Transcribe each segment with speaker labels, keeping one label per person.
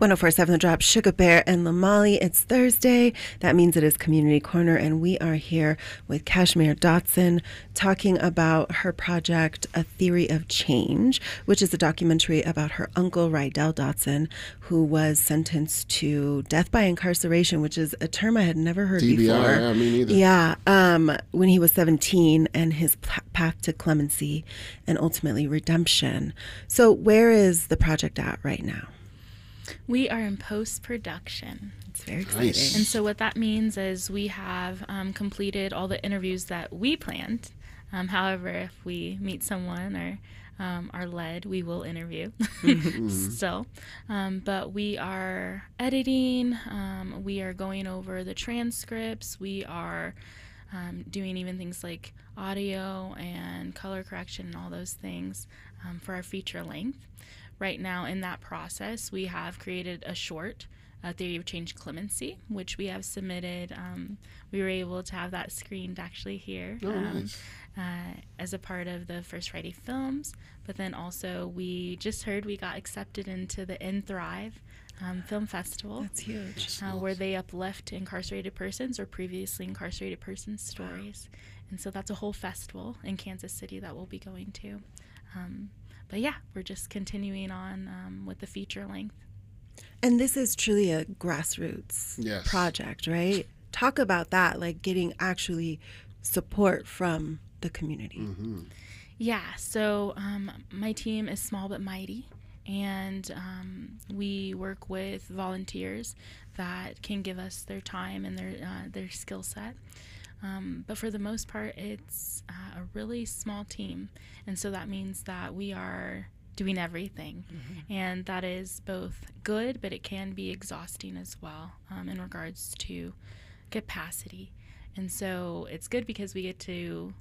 Speaker 1: 104.7 The Drop, Sugar Bear and Lamali. It's Thursday. That means it is Community Corner, and we are here with Kashmir Dotson talking about her project, A Theory of Change, which is a documentary about her uncle, Rydell Dotson, who was sentenced to death by incarceration, which is a term I had never heard
Speaker 2: DBI,
Speaker 1: before.
Speaker 2: yeah, me neither.
Speaker 1: Yeah, when he was 17, and his path to clemency and ultimately redemption. So where is the project at right now?
Speaker 3: We are in post-production.
Speaker 1: It's very exciting.
Speaker 2: Nice.
Speaker 3: And so what that means is we have completed all the interviews that we planned. However, if we meet someone or are led, we will interview still. But we are editing. We are going over the transcripts. We are doing even things like audio and color correction and all those things for our feature length. Right now in that process, we have created a short, Theory of Change Clemency, which we have submitted. We were able to have that screened actually here
Speaker 2: Nice.
Speaker 3: as a part of the First Friday Films. But then also we just heard we got accepted into the Thrive Film Festival.
Speaker 1: That's huge.
Speaker 3: Where they uplift incarcerated persons or previously incarcerated persons' stories. And so that's a whole festival in Kansas City that we'll be going to. But yeah, we're just continuing on with the feature length.
Speaker 1: And this is truly a grassroots
Speaker 2: Yes.
Speaker 1: project, right? Talk about that, like getting actually support from the community.
Speaker 2: Mm-hmm.
Speaker 3: Yeah, so my team is small but mighty, and we work with volunteers that can give us their time and their skill set. But for the most part, it's a really small team. And so that means that we are doing everything. Mm-hmm. And that is both good, but it can be exhausting as well in regards to capacity. And so it's good because we get to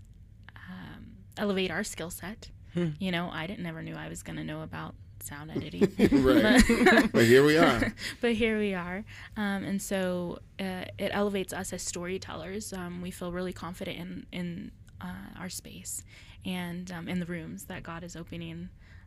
Speaker 3: elevate our skill set. You know, never knew I was going to know about sound editing.
Speaker 2: Right. But here we are.
Speaker 3: But here we are. And so it elevates us as storytellers. We feel really confident in our space and in the rooms that God is opening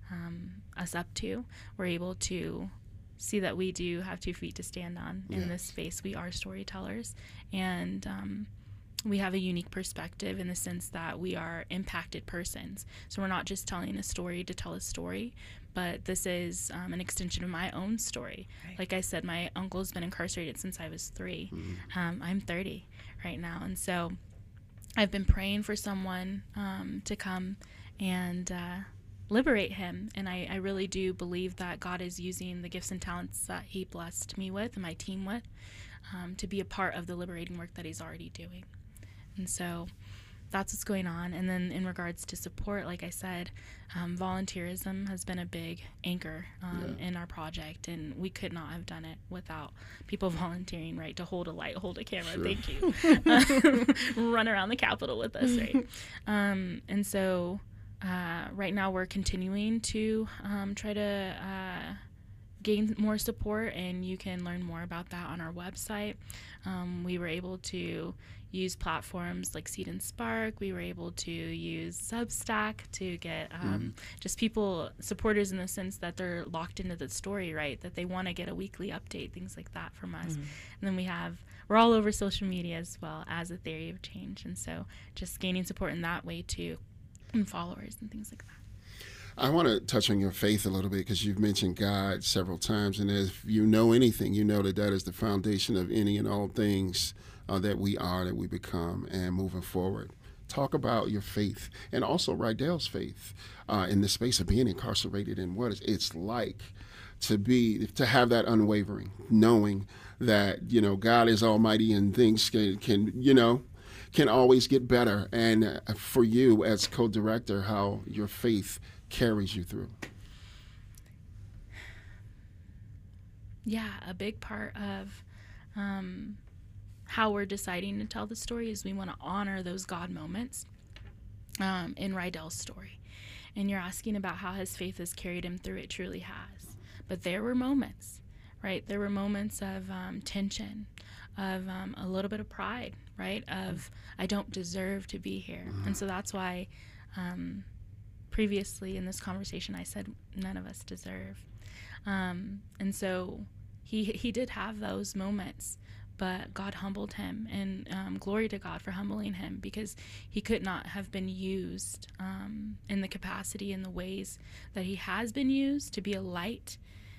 Speaker 3: us up to. We're able to see that we do have 2 feet to stand on in this space. We are storytellers. And we have a unique perspective in the sense that we are impacted persons. So we're not just telling a story to tell a story, but this is an extension of my own story. Right. Like I said, my uncle's been incarcerated since I was 3. Mm-hmm. I'm 30 right now. And so I've been praying for someone to come and liberate him. And I really do believe that God is using the gifts and talents that he blessed me with and my team with to be a part of the liberating work that he's already doing. And so that's what's going on. And then in regards to support, like I said, volunteerism has been a big anchor in our project, and we could not have done it without people volunteering, right, to hold a light, hold a camera, thank you, run around the Capitol with us, right? And so right now we're continuing to try to gain more support, and you can learn more about that on our website. We were able to use platforms like Seed and Spark. We were able to use Substack to get just people, supporters in the sense that they're locked into the story, right? That they want to get a weekly update, things like that from us. And then we're all over social media as well as A Theory of Change. And so just gaining support in that way too, and followers and things like that.
Speaker 2: I want to touch on your faith a little bit because you've mentioned God several times. And if you know anything, you know that is the foundation of any and all things that we are, that we become, and moving forward. Talk about your faith and also Rydell's faith in the space of being incarcerated and what it's like to have that unwavering, knowing that, God is almighty and things can always get better. And for you as co-director, how your faith carries you through.
Speaker 3: Yeah, a big part of how we're deciding to tell the story is we want to honor those God moments in Rydell's story. And you're asking about how his faith has carried him through. It truly has. But there were moments, right? There were moments of tension, of a little bit of pride, right? Of I don't deserve to be here. And so that's why previously in this conversation I said none of us deserve. And so he did have those moments, but God humbled him, and glory to God for humbling him, because he could not have been used in the capacity and the ways that he has been used to be a light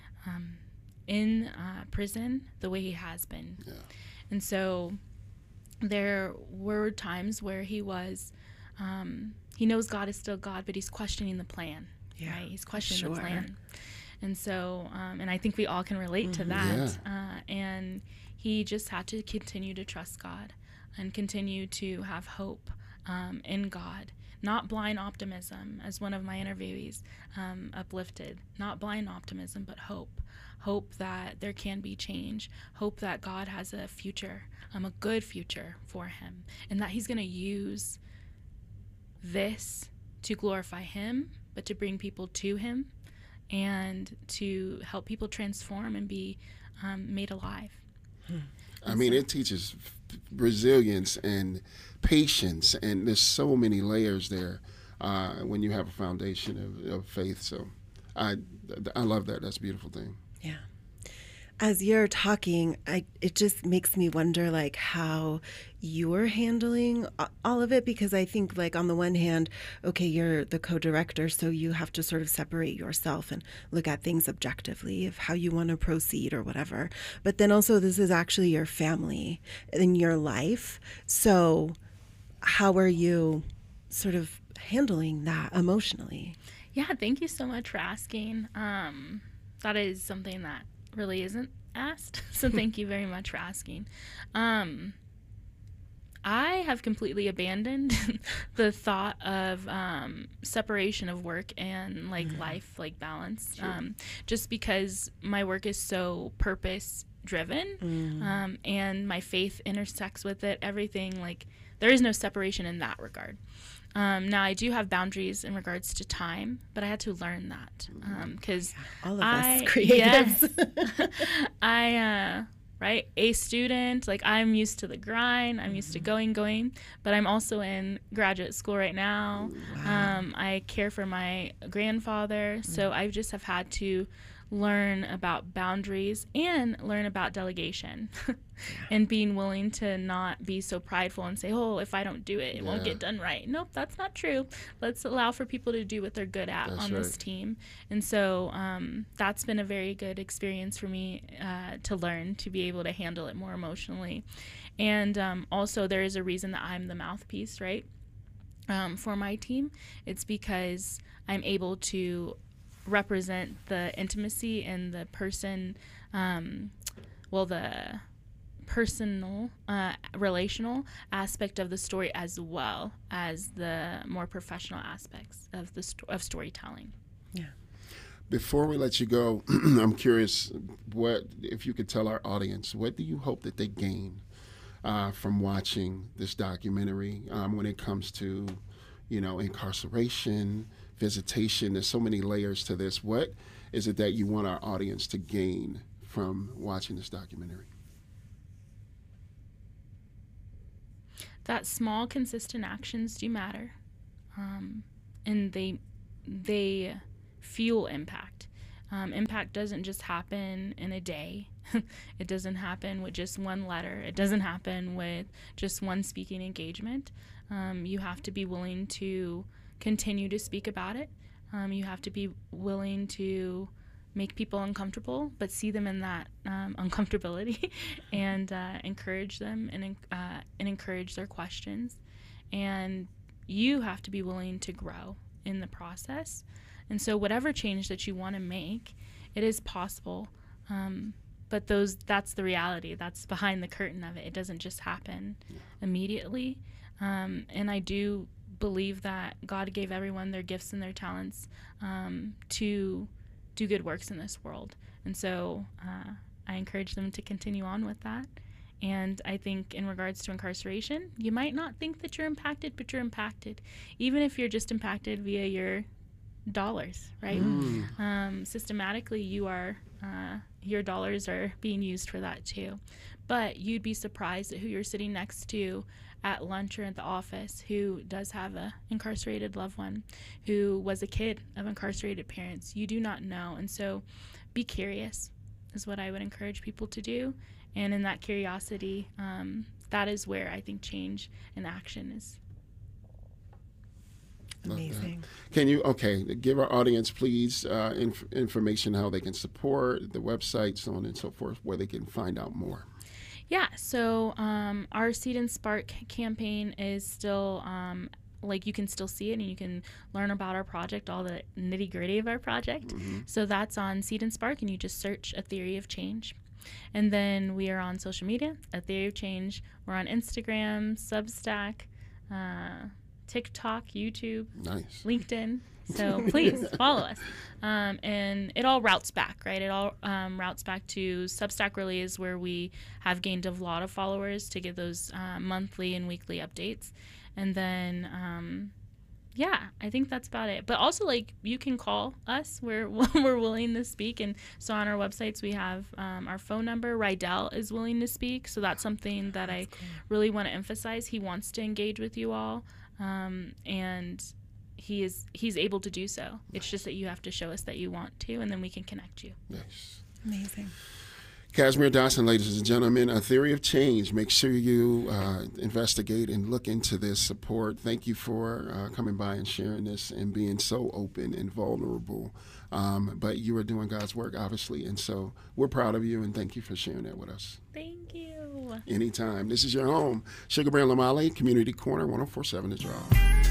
Speaker 3: in prison the way he has been.
Speaker 2: Yeah.
Speaker 3: And so there were times where he was, he knows God is still God, but he's questioning the plan.
Speaker 1: Yeah,
Speaker 3: right? He's questioning the
Speaker 1: sure.
Speaker 3: plan. And so, and I think we all can relate to that. And he just had to continue to trust God and continue to have hope in God. Not blind optimism, as one of my interviewees uplifted. Not blind optimism, but hope. Hope that there can be change. Hope that God has a future, a good future for him. And that he's going to use this to glorify him, but to bring people to him and to help people transform and be made alive.
Speaker 2: I mean, it teaches resilience and patience, and there's so many layers there when you have a foundation of faith. So I love that. That's a beautiful thing.
Speaker 1: Yeah. As you're talking, it just makes me wonder, like, how you're handling all of it, because I think, like, on the one hand, okay, you're the co-director, so you have to sort of separate yourself and look at things objectively of how you want to proceed or whatever. But then also, this is actually your family in your life. So how are you sort of handling that emotionally?
Speaker 3: Yeah, thank you so much for asking. That is something that really isn't asked, so thank you very much for asking. I have completely abandoned the thought of separation of work and like life, like balance, just because my work is so purpose driven, and my faith intersects with it. Everything, like, there is no separation in that regard. Now, I do have boundaries in regards to time, but I had to learn that because
Speaker 1: all of us creatives.
Speaker 3: Yes, right, a student, like, I'm used to the grind. I'm used to going, but I'm also in graduate school right now.
Speaker 1: Wow.
Speaker 3: I care for my grandfather, so I just have had to learn about boundaries and learn about delegation and being willing to not be so prideful and say, oh, if I don't do it, it won't get done right. Nope, that's not true. Let's allow for people to do what they're good at on this team. And so that's been a very good experience for me to learn, to be able to handle it more emotionally. And also, there is a reason that I'm the mouthpiece, right, for my team. It's because I'm able to represent the intimacy and the person, the personal, relational aspect of the story, as well as the more professional aspects of of storytelling.
Speaker 1: Yeah.
Speaker 2: Before we let you go, I'm curious, what if you could tell our audience, what do you hope that they gain from watching this documentary when it comes to, incarceration, visitation? There's so many layers to this. What is it that you want our audience to gain from watching this documentary?
Speaker 3: That small, consistent actions do matter, and they fuel impact. Impact doesn't just happen in a day. It doesn't happen with just one letter. It doesn't happen with just one speaking engagement. You have to be willing to continue to speak about it. You have to be willing to make people uncomfortable, but see them in that uncomfortability and encourage them and encourage their questions. And you have to be willing to grow in the process. And so whatever change that you want to make, it is possible. But that's the reality. That's behind the curtain of it. It doesn't just happen immediately. And I do believe that God gave everyone their gifts and their talents to do good works in this world. And so I encourage them to continue on with that. And I think in regards to incarceration, you might not think that you're impacted, but you're impacted. Even if you're just impacted via your dollars, right? Systematically, your dollars are being used for that too. But you'd be surprised at who you're sitting next to at lunch or at the office who does have a incarcerated loved one, who was a kid of incarcerated parents. You do not know. And so be curious. is what I would encourage people to do. And in that curiosity, that is where I think change and action is.
Speaker 1: Amazing.
Speaker 2: Can you, give our audience, please, information how they can support the website, so on and so forth, where they can find out more.
Speaker 3: Yeah, so our Seed and Spark campaign is still, you can still see it and you can learn about our project, all the nitty gritty of our project. So that's on Seed and Spark, and you just search A Theory of Change. And then we are on social media, A Theory of Change. We're on Instagram, Substack, TikTok, YouTube,
Speaker 2: nice,
Speaker 3: LinkedIn. So please follow us. And it all routes back, right? It all routes back to Substack. Really is where we have gained a lot of followers to give those monthly and weekly updates. And then, I think that's about it. But also, you can call us. We're willing to speak. And so on our websites, we have our phone number. Rydell is willing to speak. So that's something that I really want to emphasize. He wants to engage with you all. And he's able to do so. It's just that you have to show us that you want to, and then we can connect you.
Speaker 2: Yes.
Speaker 1: Amazing.
Speaker 2: Kashmir Dotson, ladies and gentlemen, A Theory of Change. Make sure you investigate and look into this support. Thank you for coming by and sharing this and being so open and vulnerable. But you are doing God's work, obviously, and so we're proud of you, and thank you for sharing that with us.
Speaker 3: Thank you.
Speaker 2: Anytime. This is your home. Sugar Bear Lamali, Community Corner, 104.7 The Draw.